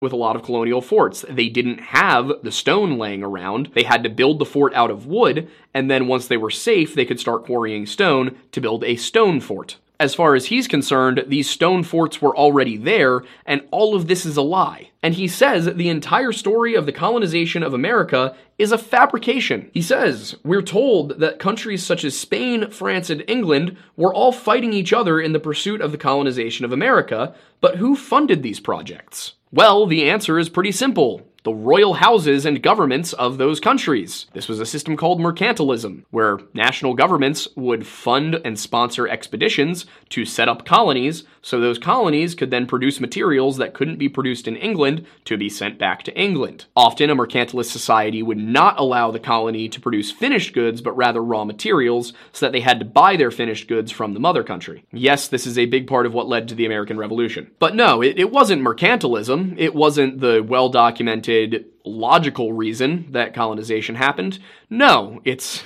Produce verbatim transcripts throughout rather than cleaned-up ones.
with a lot of colonial forts. They didn't have the stone laying around. They had to build the fort out of wood, and then once they were safe, they could start quarrying stone to build a stone fort. As far as he's concerned, these stone forts were already there, and all of this is a lie. And he says the entire story of the colonization of America is a fabrication. He says, we're told that countries such as Spain, France, and England were all fighting each other in the pursuit of the colonization of America, but who funded these projects? Well, the answer is pretty simple. The royal houses and governments of those countries. This was a system called mercantilism, where national governments would fund and sponsor expeditions to set up colonies, so those colonies could then produce materials that couldn't be produced in England to be sent back to England. Often, a mercantilist society would not allow the colony to produce finished goods, but rather raw materials, so that they had to buy their finished goods from the mother country. Yes, this is a big part of what led to the American Revolution. But no, it, it wasn't mercantilism. It wasn't the well-documented logical reason that colonization happened. No, it's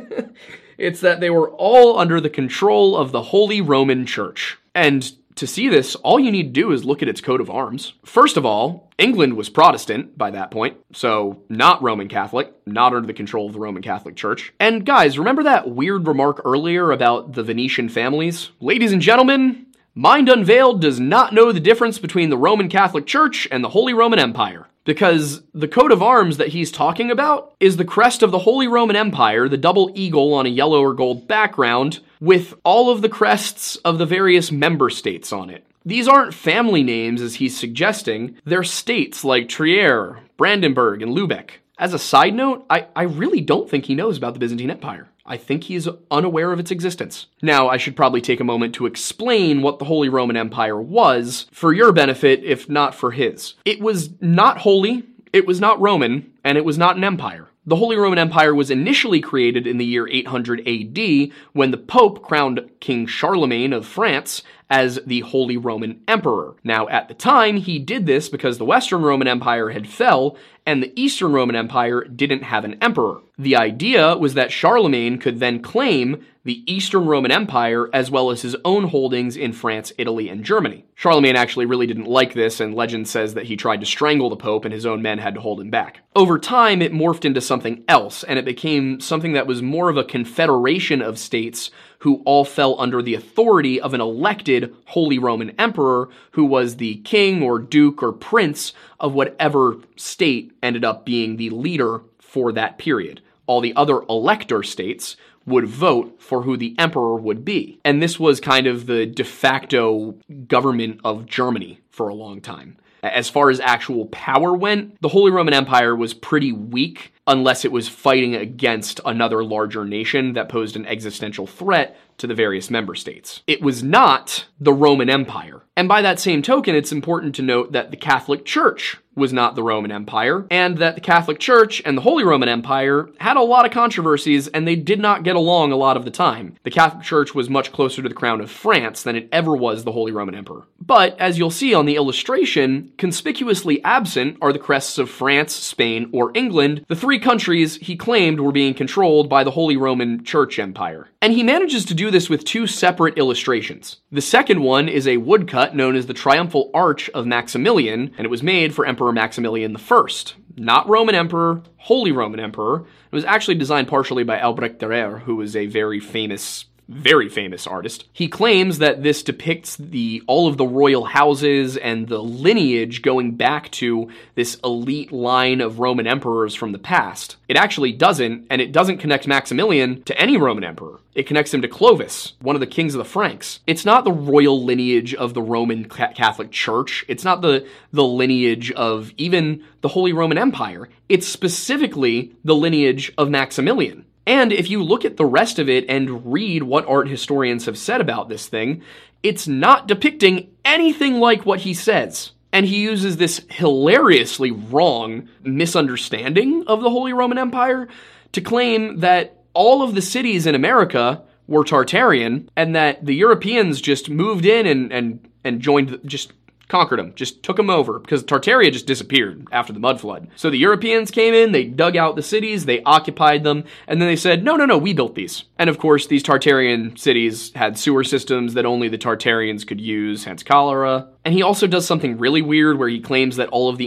it's that they were all under the control of the Holy Roman Church. And to see this, all you need to do is look at its coat of arms. First of all, England was Protestant by that point, so not Roman Catholic, not under the control of the Roman Catholic Church. And guys, remember that weird remark earlier about the Venetian families? Ladies and gentlemen, Mind Unveiled does not know the difference between the Roman Catholic Church and the Holy Roman Empire. Because the coat of arms that he's talking about is the crest of the Holy Roman Empire, the double eagle on a yellow or gold background, with all of the crests of the various member states on it. These aren't family names as he's suggesting, they're states like Trier, Brandenburg, and Lübeck. As a side note, I, I really don't think he knows about the Byzantine Empire. I think he is unaware of its existence. Now, I should probably take a moment to explain what the Holy Roman Empire was, for your benefit, if not for his. It was not holy, it was not Roman, and it was not an empire. The Holy Roman Empire was initially created in the year eight hundred A D when the Pope crowned King Charlemagne of France as the Holy Roman Emperor. Now, at the time, he did this because the Western Roman Empire had fell and the Eastern Roman Empire didn't have an emperor. The idea was that Charlemagne could then claim the Eastern Roman Empire as well as his own holdings in France, Italy, and Germany. Charlemagne actually really didn't like this, and legend says that he tried to strangle the Pope and his own men had to hold him back. Over time, it morphed into something else, and it became something that was more of a confederation of states who all fell under the authority of an elected Holy Roman Emperor who was the king or duke or prince of whatever state ended up being the leader for that period. All the other elector states would vote for who the emperor would be. And this was kind of the de facto government of Germany for a long time. As far as actual power went, the Holy Roman Empire was pretty weak unless it was fighting against another larger nation that posed an existential threat to the various member states. It was not the Roman Empire. And by that same token, it's important to note that the Catholic Church was not the Roman Empire, and that the Catholic Church and the Holy Roman Empire had a lot of controversies, and they did not get along a lot of the time. The Catholic Church was much closer to the crown of France than it ever was the Holy Roman Emperor. But, as you'll see on the illustration, conspicuously absent are the crests of France, Spain, or England, the three countries he claimed were being controlled by the Holy Roman Church Empire. And he manages to do this with two separate illustrations. The second one is a woodcut known as the Triumphal Arch of Maximilian, and it was made for Emperor Maximilian the First. Not Roman Emperor, Holy Roman Emperor. It was actually designed partially by Albrecht Dürer, who was a very famous very famous artist. He claims that this depicts the all of the royal houses and the lineage going back to this elite line of Roman emperors from the past. It actually doesn't, and it doesn't connect Maximilian to any Roman emperor. It connects him to Clovis, one of the kings of the Franks. It's not the royal lineage of the Roman Catholic Church. It's not the, the lineage of even the Holy Roman Empire. It's specifically the lineage of Maximilian. And if you look at the rest of it and read what art historians have said about this thing, it's not depicting anything like what he says. And he uses this hilariously wrong misunderstanding of the Holy Roman Empire to claim that all of the cities in America were Tartarian and that the Europeans just moved in and, and, and joined, just conquered them, just took them over, because Tartaria just disappeared after the mud flood. So the Europeans came in, they dug out the cities, they occupied them, and then they said, no, no, no, we built these. And of course, these Tartarian cities had sewer systems that only the Tartarians could use, hence cholera. And he also does something really weird where he claims that all of the